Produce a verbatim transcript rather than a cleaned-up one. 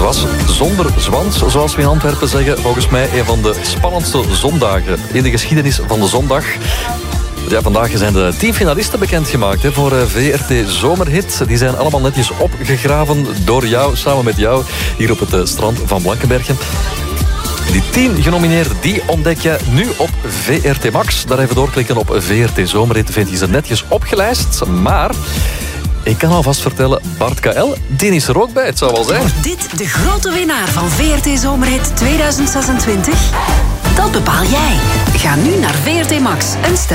was zonder zwans, zoals we in Antwerpen zeggen, volgens mij een van de spannendste zondagen in de geschiedenis van de zondag. Ja, vandaag zijn de tien finalisten bekendgemaakt hè, voor V R T Zomerhit. Die zijn allemaal netjes opgegraven door jou, samen met jou, hier op het uh, strand van Blankenbergen. Die tien genomineerden, die ontdek je nu op V R T Max. Daar even doorklikken op V R T Zomerhit, vind je ze netjes opgelijst. Maar ik kan alvast vertellen, Bart K L, die is er ook bij. Het zou wel zijn. Wordt dit de grote winnaar van V R T Zomerhit tweeduizend zesentwintig? Dat bepaal jij. Ga nu naar V R T Max en stem